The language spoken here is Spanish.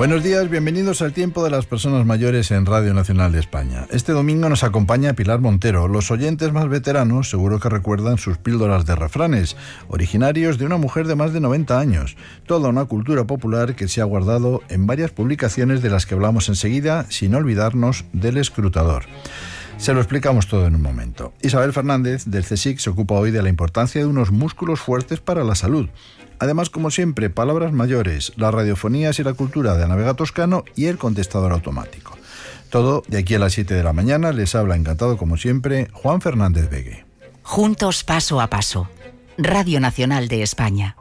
Buenos días, bienvenidos al Tiempo de las Personas Mayores en Radio Nacional de España. Este domingo nos acompaña Pilar Montero. Los oyentes más veteranos seguro que recuerdan sus píldoras de refranes, originarios de una mujer de más de 90 años. Toda una cultura popular que se ha guardado en varias publicaciones de las que hablamos enseguida, sin olvidarnos del escrutador. Se lo explicamos todo en un momento. Isabel Fernández, del CSIC, se ocupa hoy de la importancia de unos músculos fuertes para la salud. Además, como siempre, palabras mayores, las radiofonías y la cultura de Ana Vega Toscano y el contestador automático. Todo de aquí a las 7 de la mañana. Les habla, encantado como siempre, Juan Fernández Vegue. Juntos paso a paso. Radio Nacional de España.